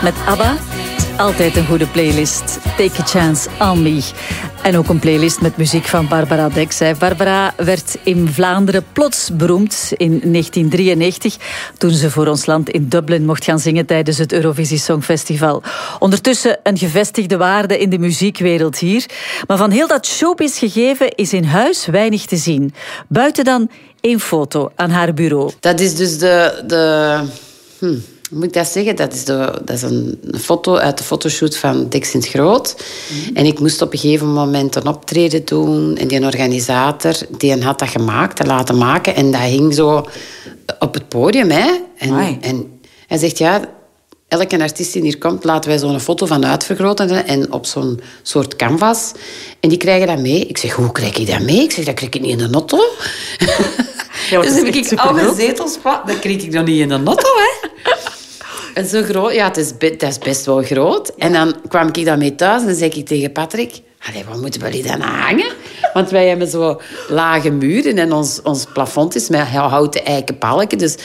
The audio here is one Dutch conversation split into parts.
met ABBA. Altijd een goede playlist. Take a Chance on Me. En ook een playlist met muziek van Barbara Dex. Barbara werd in Vlaanderen plots beroemd in 1993... toen ze voor ons land in Dublin mocht gaan zingen tijdens het Eurovisie Songfestival. Ondertussen een gevestigde waarde in de muziekwereld hier. Maar van heel dat showbiz gegeven is in huis weinig te zien. Buiten dan 1 foto aan haar bureau. Dat is dus hoe moet ik dat zeggen? Dat is een foto uit de fotoshoot van Dex in 't Groot. En ik moest op een gegeven moment een optreden doen. En die organisator die had dat laten maken. En dat hing zo op het podium. Hè? En hij zegt, ja, elke artiest die hier komt, laten wij zo'n foto van uitvergroten en op zo'n soort canvas. En die krijgen dat mee. Ik zeg, hoe krijg ik dat mee? Ik zeg, dat krijg ik niet in de auto. Ja, dus heb ik al mijn zetels plat. Dat kreeg ik dan niet in de auto, hè. En zo groot, ja, dat is best wel groot. En dan kwam ik daarmee thuis en dan zei ik tegen Patrick... Allee, wat moeten we dan hangen? Want wij hebben zo lage muren en ons plafond is met houten eikenbalken. Dus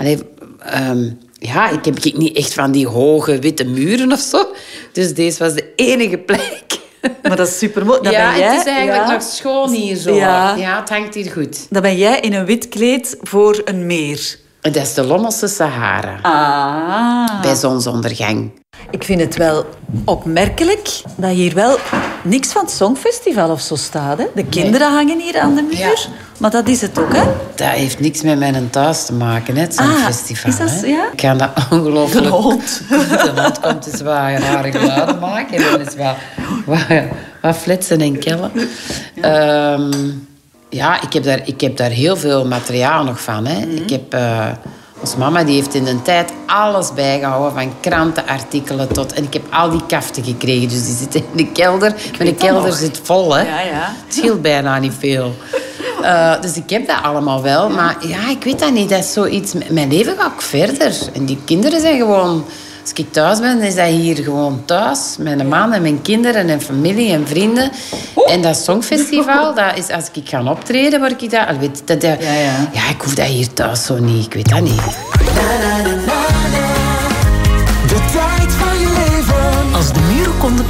ik heb niet echt van die hoge witte muren of zo. Dus deze was de enige plek. Maar dat is supermooi. Ben jij, het is eigenlijk nog schoon hier zo. Ja, het hangt hier goed. Dan ben jij in een wit kleed voor een meer. Dat is de Lommelse Sahara. Bij zonsondergang. Ik vind het wel opmerkelijk dat hier wel niks van het Songfestival of zo staat. Hè? De kinderen hangen hier aan de muur. Ja. Maar dat is het ook, hè? Dat heeft niks met mijn thuis te maken, hè, het Songfestival. Is dat, ja? Ik ga dat ongelooflijk... De hond. De hond komt dus wat rare geluiden maken. En dan is wat flitsen en kellen. Ik heb daar heel veel materiaal nog van. Hè. Ik heb... Ons mama die heeft in de tijd alles bijgehouden, van krantenartikelen tot... En ik heb al die kaften gekregen, dus die zitten in de kelder. Maar de kelder zit vol, hè. Ja. Het scheelt bijna niet veel. Dus ik heb dat allemaal wel. Maar ja, ik weet dat niet. Dat is zoiets... Mijn leven gaat ook verder. En die kinderen zijn gewoon... Als ik thuis ben, is dat hier gewoon thuis. Met een man en mijn kinderen en familie en vrienden. En dat Songfestival, dat is als ik ga optreden, word ik dat... Ja, ik hoef dat hier thuis zo niet. Ik weet dat niet. De tijd van je leven. Als de muren konden